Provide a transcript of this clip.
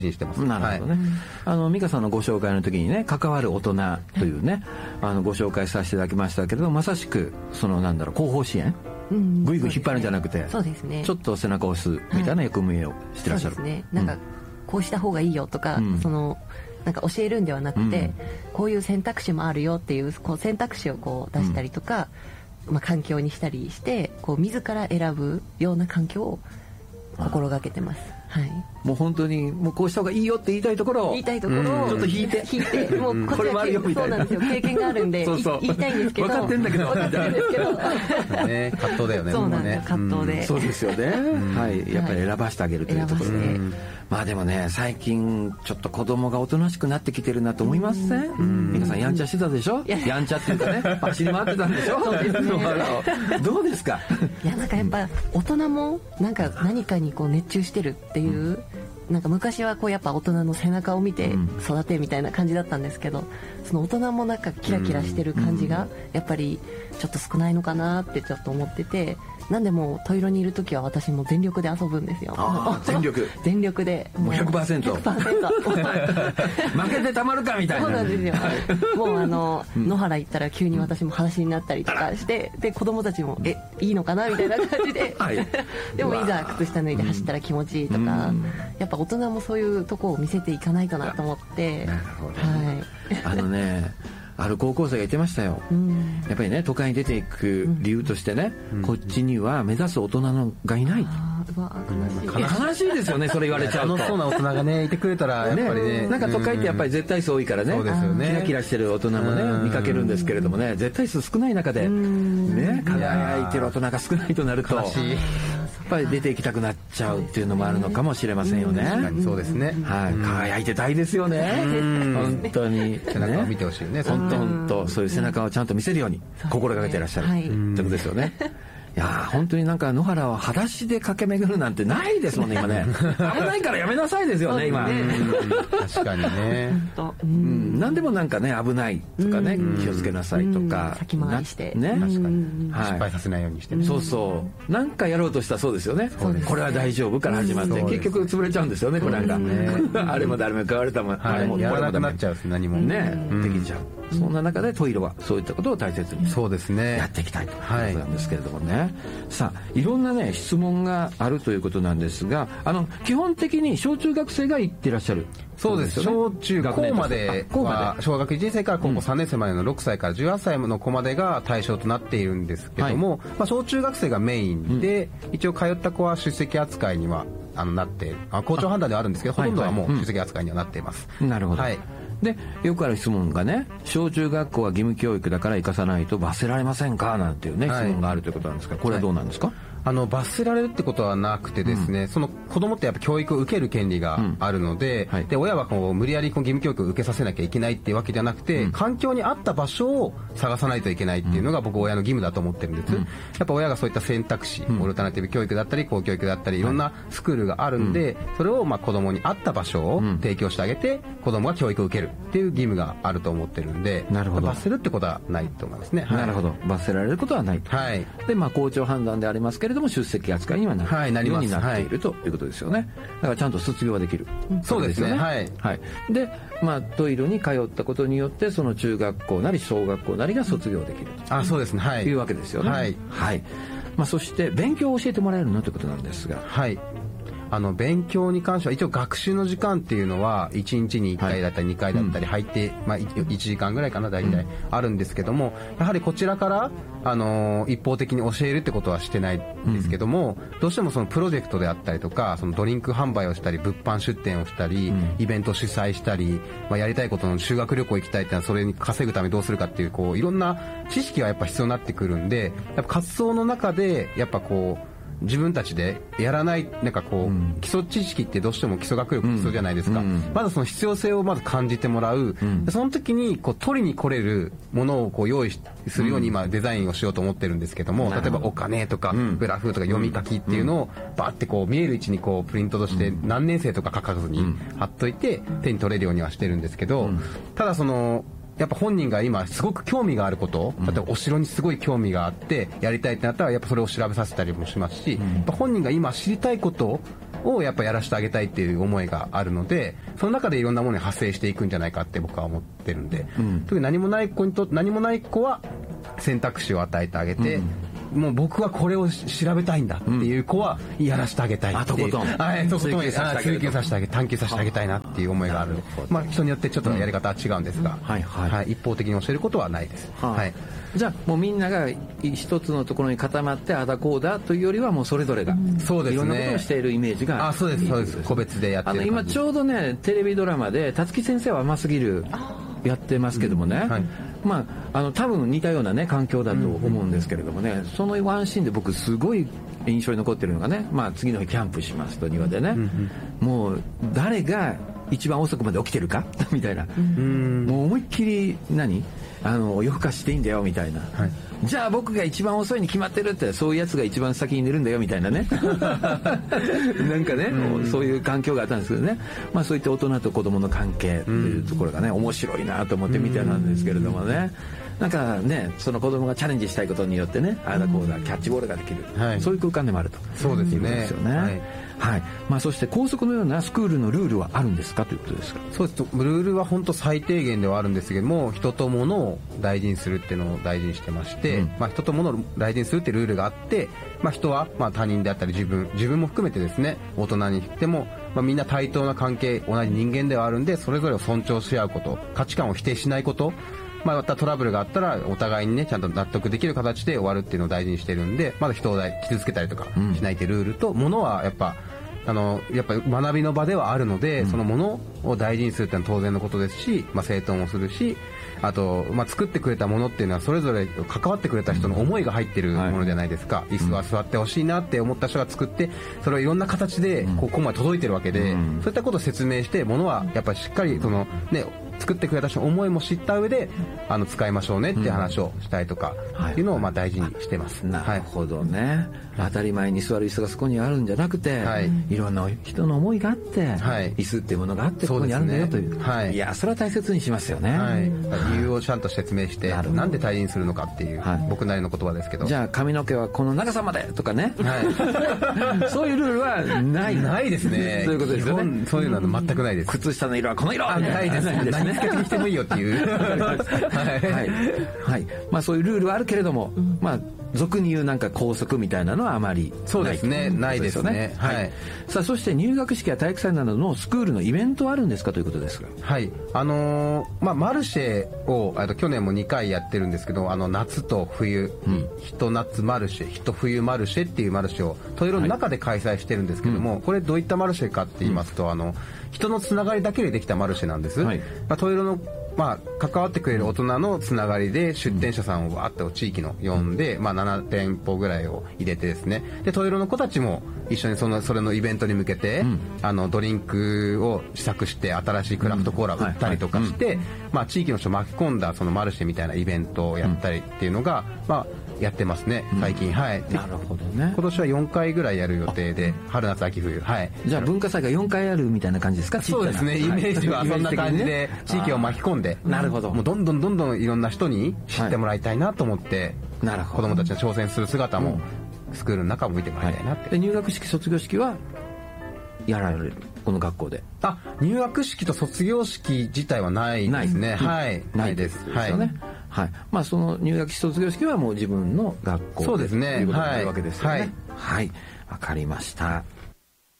にしてます。 なるほどね、美香さんのご紹介の時にね、関わる大人というね、ご紹介させていただきましたけれども、まさしくその後方支援、ぐいぐい引っ張るんじゃなくて、 そうですね、 ちょっと背中を押すみたいな役目をしてらっしゃる。 そうですね、なんかこうした方がいいよとか、なんか教えるんではなくて、こういう選択肢もあるよっていう、こう選択肢をこう出したりとか、環境にしたりして、こう自ら選ぶような環境を心がけてます。はい、もう本当にもうこうした方がいいよって言いたいところをちょっと引いてもうこれもあるよみたいな、そうなんですよ、経験があるんで言いたいんですけど、 分かってんだけど葛藤だよね。 そうなんです、葛藤で。 そうですよね、はい、やっぱり選ばせてあげるというところで、まあでもね、最近ちょっと子供がおとなしくなってきてるなと思いません？皆さんやんちゃしてたでしょ？やんちゃっていうかね、走り回ってたんでしょ？そうですね。どうですか？ いや、なんかやっぱ大人もなんか何かにこう熱中してるっていう、なんか昔はこうやっぱ大人の背中を見て育てみたいな感じだったんですけど、その大人もなんかキラキラしてる感じがやっぱりちょっと少ないのかなってちょっと思ってて、なんでもうトイロにいる時は私も全力で遊ぶんですよ。全力でもう 100%、 負けてたまるかみたいな。 そうなんですよ、もう野原行ったら急に私も裸足になったりとかして、で子供たちもいいのかなみたいな感じで、でもいざ靴下脱いで走ったら気持ちいいとか、やっぱ大人もそういうとこを見せていかないとなと思って。 なるほど、ある高校生が言ってましたよ、やっぱりね、都会に出ていく理由としてね、こっちには目指す大人がいない。悲しいですよね、それ言われちゃうと。 楽しそうな大人がねいてくれたらやっぱりね、 なんか都会ってやっぱり絶対数多いからね、 そうですよね、 キラキラしてる大人もね見かけるんですけれどもね、絶対数少ない中でね、輝いてる大人が少ないとなると、やっぱり出ていきたくなっちゃうっていうのもあるのかもしれませんよね。 確かにそうですね、 輝いてたいですよね、本当に背中を見てほしいね。 本当そういう背中をちゃんと見せるように心がけていらっしゃるということですよね。いや本当になんか野原を裸足で駆け巡るなんてないですもんね今ね。危ないからやめなさいですよね今。 確かにね、 何でもなんかね、危ないとかね、気をつけなさいとか先回りしてね、 確かに失敗させないようにしてね。 そうそうなんかやろうとしたらそうですよね、これは大丈夫から始まって結局潰れちゃうんですよね、これなんかあれも誰も買われたもあれもやらなくなっちゃうし、何もねできちゃう。そんな中でトイレはそういったことを大切にやっていきたいということなんですけれどもね。さあいろんなね質問があるということなんですが、基本的に小中学生が行ってらっしゃる。 そうです、小中高までは小学1年生から高校3年生までの6歳から18歳の子までが対象となっているんですけども、小中学生がメインで、一応通った子は出席扱いにはなって校長判断ではあるんですけど、ほとんどはもう出席扱いにはなっています。 なるほど、でよくある質問がね、小中学校は義務教育だから行かさないと罰せられませんかなんていうね、質問があるということなんですが、これはどうなんですか？ 罰せられるってことはなくてですね、その子供ってやっぱ教育を受ける権利があるので、で親はこう無理やりこう義務教育を受けさせなきゃいけないっていうわけじゃなくて、環境に合った場所を探さないといけないっていうのが僕親の義務だと思ってるんです。やっぱ親がそういった選択肢、オルタナティブ教育だったり公教育だったりいろんなスクールがあるんで、それを子供に合った場所を提供してあげて、子供が教育を受けるっていう義務があると思ってるんで、罰せるってことはないと思いますね。 なるほど、罰せられることはないと。で校長判断でありますけれども出席扱いにはなるようになっているということですよね。だからちゃんと卒業はできる。 そうですね。 でトイロに通ったことによってその中学校なり小学校なりが卒業できるとそうですね、 いうわけですよね。そして勉強を教えてもらえるのということなんですが、 勉強に関しては一応学習の時間っていうのは1日に1回だったり2回だったり入って、1時間ぐらいかな大体あるんですけども、やはりこちらから一方的に教えるってことはしてないんですけども、どうしてもそのプロジェクトであったりとか、そのドリンク販売をしたり物販出店をしたり、イベント主催したり、やりたいことの修学旅行行きたいってのはそれに稼ぐためにどうするかっていういろんな知識がやっぱ必要になってくるんで、やっぱ活動の中でやっぱ自分たちでやらない基礎知識ってどうしても基礎学力必要じゃないですか。まずその必要性をまず感じてもらう。その時に取りに来れるものを用意するように今デザインをしようと思ってるんですけども、例えばお金とかグラフとか読み書きっていうのをバーって見える位置にプリントとして何年生とか書かずに貼っといて手に取れるようにはしてるんですけど、ただやっぱ本人が今すごく興味があること、例えばお城にすごい興味があってやりたいってなったらやっぱそれを調べさせたりもしますし、やっぱ本人が今知りたいことをやっぱやらせてあげたいっていう思いがあるので、その中でいろんなものに派生していくんじゃないかって僕は思ってるんで、特に何もない子は選択肢を与えてあげて、もう僕はこれを調べたいんだっていう子はやらせてあげたいっていう、追求させてあげ探求させてあげたいなっていう思いがある。人によってちょっとやり方は違うんですが、一方的に教えることはないです。 じゃあもうみんなが一つのところに固まってあだこうだというよりはもうそれぞれがいろんなことをしているイメージが。 そうです個別でやってる。 今ちょうどねテレビドラマで辰木先生は甘すぎるやってますけどもね、多分似たようなね環境だと思うんですけれどもね、そのワンシーンで僕すごい印象に残ってるのがね、次の日キャンプしますと庭でね、もう誰が一番遅くまで起きてるかみたいな、もう思いっきり夜更かししていいんだよみたいな、じゃあ僕が一番遅いに決まってるって、そういうやつが一番先に寝るんだよみたいなねなんかね、そういう環境があったんですけどね、そういった大人と子供の関係というところがね面白いなと思って見てたんですけれどもね、なんかねその子供がチャレンジしたいことによってねああだこうだキャッチボールができる、そういう空間でもあると。 そうですね。 そして校則のようなスクールのルールはあるんですかということですか。 そうです。ルールは本当最低限ではあるんですけども、人と物を大事にするっていうのを大事にしてまして、人と物を大事にするっていうルールがあって、人は他人であったり自分も含めてですね、大人にしても、みんな対等な関係、同じ人間ではあるんで、それぞれを尊重し合うこと、価値観を否定しないこと、またトラブルがあったらお互いにねちゃんと納得できる形で終わるっていうのを大事にしてるんで、まだ人を傷つけたりとかしないっていうルールと、物はやっぱり学びの場ではあるので、そのものを大事にするっていうのは当然のことですし、整頓もするし、あと、作ってくれたものっていうのはそれぞれ関わってくれた人の思いが入ってるものじゃないですか。椅子は座ってほしいなって思った人が作って、それをいろんな形でここまで届いてるわけで、そういったことを説明して、ものはやっぱりしっかり作ってくれた人の思いも知った上で使いましょうねっていう話をしたいとかっていうのを大事にしてます。 なるほどね。当たり前に座る椅子がそこにあるんじゃなくて、いろんな人の思いがあって、椅子っていうものがあってここにあるんだよという。いやそれは大切にしますよね。 理由をちゃんと説明してなんで大事にするのかっていう、僕なりの言葉ですけど。 じゃあ髪の毛はこの長さまでとかね、そういうルールはないですね。 そういうことですよね。 そういうのは全くないです。 靴下の色はこの色ないですね。何つけてきてもいいよっていうそういうルールはあるけれども、俗に言うなんか校則みたいなのはあまりそうですね、ないですね。 さあそして入学式や体育祭などのスクールのイベントはあるんですかということですが。 マルシェを去年も2回やってるんですけど、夏と冬、ひと夏マルシェ、ひと冬マルシェっていうマルシェを豊色の中で開催してるんですけども、これどういったマルシェかって言いますと、人のつながりだけでできたマルシェなんです。豊色の関わってくれる大人のつながりで出店者さんをわーっと地域の呼んで、7店舗ぐらいを入れてですね、で豊色の子たちも一緒にそれのイベントに向けて、ドリンクを試作して新しいクラフトコーラを売ったりとかして、地域の人を巻き込んだそのマルシェみたいなイベントをやったりっていうのが、やってますね最近。なるほどね。 今年は4回ぐらいやる予定で、春夏秋冬。 じゃあ文化祭が4回あるみたいな感じですか。 そうですね、イメージはそんな感じで地域を巻き込んで、 なるほど、 もうどんどんいろんな人に知ってもらいたいなと思って、子供たちの挑戦する姿もスクールの中を見てもらいたいなって。 で入学式卒業式はやられるこの学校で。 入学式と卒業式自体はないですね。ないです。 その入学式卒業式はもう自分の学校でそうですね。 ということになるわけですよね。わかりました。